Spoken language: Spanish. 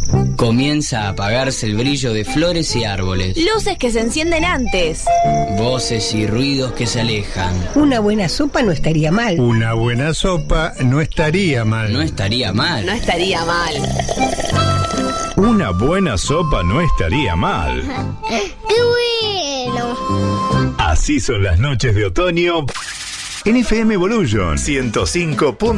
Comienza a apagarse el brillo de flores y árboles. Luces que se encienden antes. Voces y ruidos que se alejan. Una buena sopa no estaría mal. Una buena sopa no estaría mal. No estaría mal. No estaría mal. Una buena sopa no estaría mal. ¡Qué bueno! Así son las noches de otoño en FM Evolution 105.